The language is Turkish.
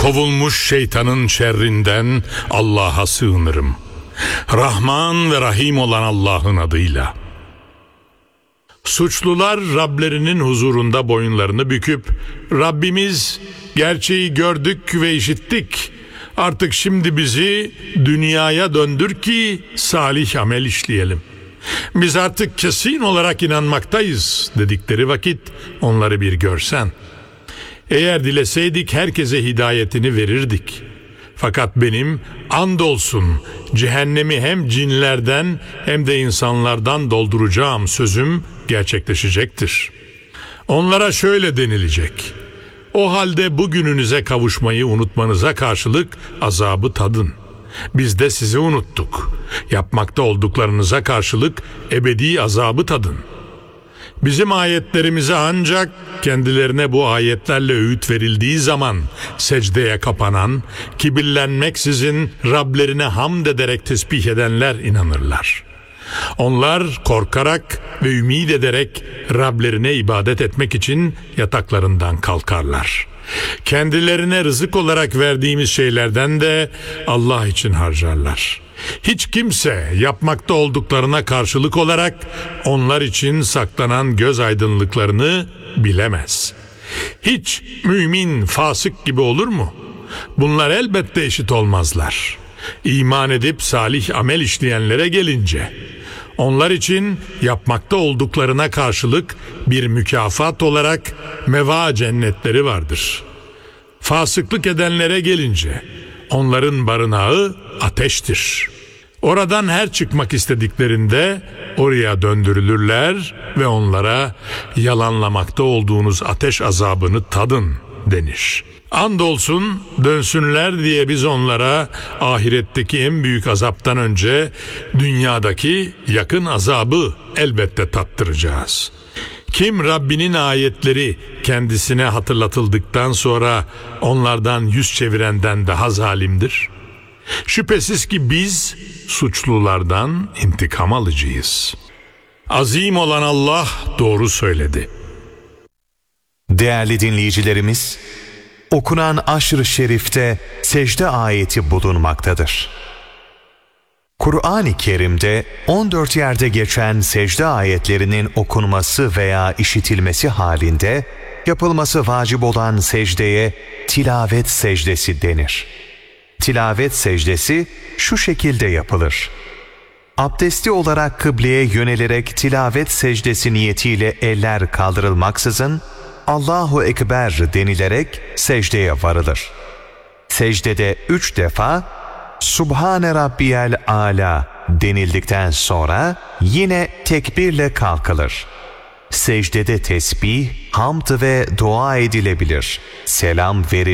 Kovulmuş şeytanın şerrinden Allah'a sığınırım. Rahman ve Rahim olan Allah'ın adıyla. Suçlular Rablerinin huzurunda boyunlarını büküp, Rabbimiz, gerçeği gördük ve işittik. Artık şimdi bizi dünyaya döndür ki salih amel işleyelim. Biz artık kesin olarak inanmaktayız dedikleri vakit onları bir görsen. Eğer dileseydik herkese hidayetini verirdik. Fakat benim andolsun cehennemi hem cinlerden hem de insanlardan dolduracağım sözüm gerçekleşecektir. Onlara şöyle denilecek: o halde bugününüze kavuşmayı unutmanıza karşılık azabı tadın. Biz de sizi unuttuk. Yapmakta olduklarınıza karşılık ebedi azabı tadın. Bizim ayetlerimize ancak kendilerine bu ayetlerle öğüt verildiği zaman secdeye kapanan, kibirlenmeksizin Rablerine hamd ederek tesbih edenler inanırlar. Onlar korkarak ve ümid ederek Rablerine ibadet etmek için yataklarından kalkarlar. Kendilerine rızık olarak verdiğimiz şeylerden de Allah için harcarlar. Hiç kimse yapmakta olduklarına karşılık olarak onlar için saklanan göz aydınlıklarını bilemez. Hiç mümin fasık gibi olur mu? Bunlar elbette eşit olmazlar. İman edip salih amel işleyenlere gelince, onlar için yapmakta olduklarına karşılık bir mükafat olarak meva cennetleri vardır. Fasıklık edenlere gelince, onların barınağı ateştir. Oradan her çıkmak istediklerinde oraya döndürülürler ve onlara yalanlamakta olduğunuz ateş azabını tadın denir. Andolsun dönsünler diye biz onlara ahiretteki en büyük azaptan önce dünyadaki yakın azabı elbette tattıracağız. Kim Rabbinin ayetleri kendisine hatırlatıldıktan sonra onlardan yüz çevirenden daha zalimdir? Şüphesiz ki biz suçlulardan intikam alıcıyız. Azim olan Allah doğru söyledi. Değerli dinleyicilerimiz, okunan Aşr-ı Şerif'te secde ayeti bulunmaktadır. Kur'an-ı Kerim'de 14 yerde geçen secde ayetlerinin okunması veya işitilmesi halinde yapılması vacip olan secdeye tilavet secdesi denir. Tilavet secdesi şu şekilde yapılır: abdesti olarak kıbleye yönelerek tilavet secdesi niyetiyle eller kaldırılmaksızın Allahu Ekber denilerek secdeye varılır. Secdede 3 defa Subhane Rabbiyel Âlâ denildikten sonra yine tekbirle kalkılır. Secdede tesbih, hamd ve dua edilebilir. Selam verilir.